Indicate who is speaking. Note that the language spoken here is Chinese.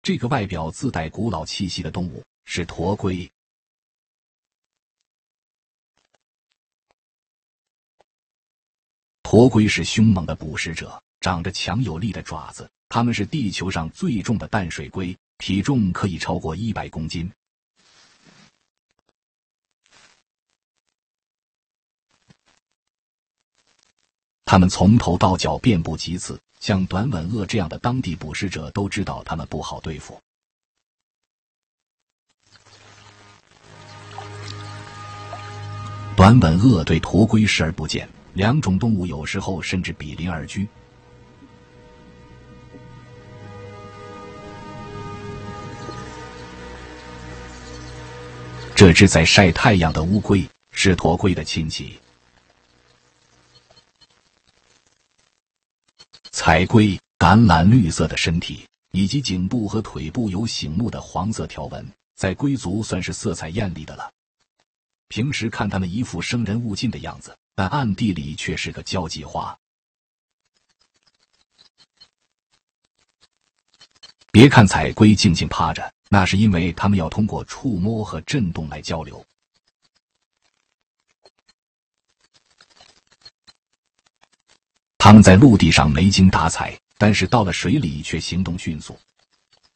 Speaker 1: 这个外表自带古老气息的动物是驼龟。驼龟是凶猛的捕食者，长着强有力的爪子，它们是地球上最重的淡水龟，体重可以超过100公斤。它们从头到脚遍布棘刺，像短吻鳄这样的当地捕食者都知道它们不好对付。短吻鳄对驼龟视而不见，两种动物有时候甚至比邻而居。这只在晒太阳的乌龟是驼龟的亲戚。彩龟，橄榄绿色的身体，以及颈部和腿部有醒目的黄色条纹，在龟族算是色彩艳丽的了。平时看它们一副生人勿近的样子，但暗地里却是个交际花。别看彩龟静静趴着，那是因为它们要通过触摸和震动来交流。它们在陆地上没精打采，但是到了水里却行动迅速，